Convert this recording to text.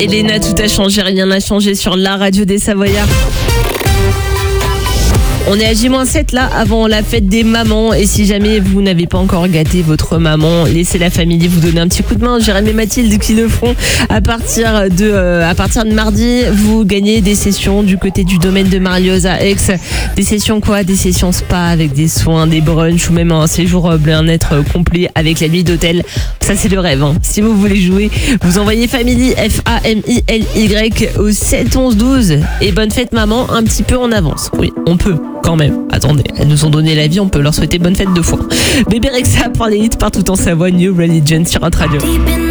Elena, tout a changé, rien n'a changé sur la radio des Savoyards. On est à J-7 là, avant la fête des mamans. Et si jamais vous n'avez pas encore gâté votre maman, laissez la famille vous donner un petit coup de main. Jérémy et Mathilde qui le feront à partir de mardi. Vous gagnez des sessions du côté du domaine de Marlioz à Aix. Des sessions quoi? Des sessions spa avec des soins, des brunchs ou même un séjour bien-être complet avec la nuit d'hôtel. Ça c'est le rêve. Hein. Si vous voulez jouer, vous envoyez Family Family au 7 11 12 et bonne fête maman un petit peu en avance. Oui, on peut. Quand même, attendez, elles nous ont donné la vie, on peut leur souhaiter bonne fête 2 fois. Bébé Rexha pour les hits partout en Savoie, New Religion sur Hot Radio.